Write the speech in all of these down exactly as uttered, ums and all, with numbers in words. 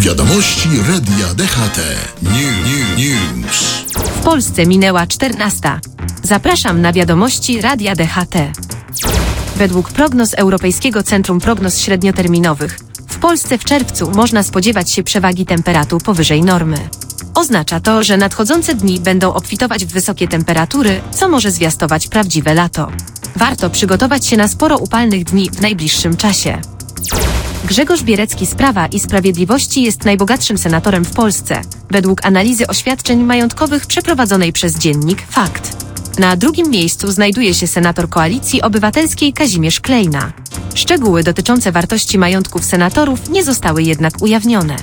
Wiadomości Radia D H T. New, new, News. W Polsce minęła czternasta. Zapraszam na wiadomości Radia D H T. Według prognoz Europejskiego Centrum Prognoz Średnioterminowych w Polsce w czerwcu można spodziewać się przewagi temperatur powyżej normy. Oznacza to, że nadchodzące dni będą obfitować w wysokie temperatury, co może zwiastować prawdziwe lato. Warto przygotować się na sporo upalnych dni w najbliższym czasie. Grzegorz Bierecki z Prawa i Sprawiedliwości jest najbogatszym senatorem w Polsce, według analizy oświadczeń majątkowych przeprowadzonej przez dziennik Fakt. Na drugim miejscu znajduje się senator Koalicji Obywatelskiej Kazimierz Klejna. Szczegóły dotyczące wartości majątków senatorów nie zostały jednak ujawnione.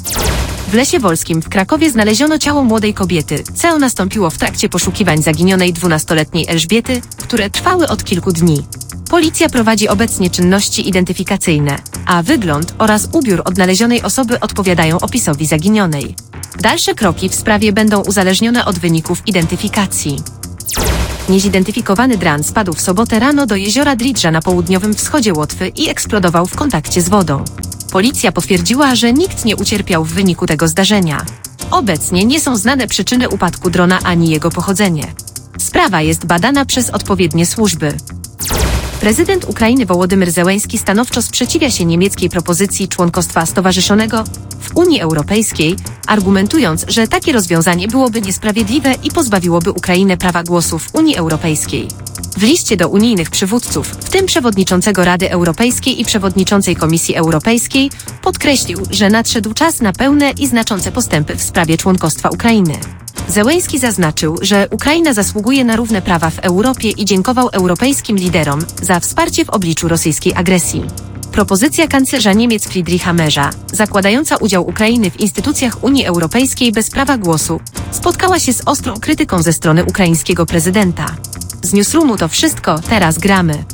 W Lesie Wolskim w Krakowie znaleziono ciało młodej kobiety, co nastąpiło w trakcie poszukiwań zaginionej dwunastoletniej Elżbiety, które trwały od kilku dni. Policja prowadzi obecnie czynności identyfikacyjne, a wygląd oraz ubiór odnalezionej osoby odpowiadają opisowi zaginionej. Dalsze kroki w sprawie będą uzależnione od wyników identyfikacji. Niezidentyfikowany dran spadł w sobotę rano do jeziora Dridża na południowym wschodzie Łotwy i eksplodował w kontakcie z wodą. Policja potwierdziła, że nikt nie ucierpiał w wyniku tego zdarzenia. Obecnie nie są znane przyczyny upadku drona ani jego pochodzenie. Sprawa jest badana przez odpowiednie służby. Prezydent Ukrainy Wołodymyr Zełenski stanowczo sprzeciwia się niemieckiej propozycji członkostwa stowarzyszonego w Unii Europejskiej, argumentując, że takie rozwiązanie byłoby niesprawiedliwe i pozbawiłoby Ukrainę prawa głosu w Unii Europejskiej. W liście do unijnych przywódców, w tym przewodniczącego Rady Europejskiej i przewodniczącej Komisji Europejskiej, podkreślił, że nadszedł czas na pełne i znaczące postępy w sprawie członkostwa Ukrainy. Zełenski zaznaczył, że Ukraina zasługuje na równe prawa w Europie i dziękował europejskim liderom za wsparcie w obliczu rosyjskiej agresji. Propozycja kanclerza Niemiec Friedricha Merza, zakładająca udział Ukrainy w instytucjach Unii Europejskiej bez prawa głosu, spotkała się z ostrą krytyką ze strony ukraińskiego prezydenta. Z Newsroomu to wszystko, teraz gramy.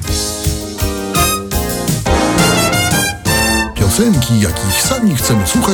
Piosenki, jakich sami chcemy słuchać.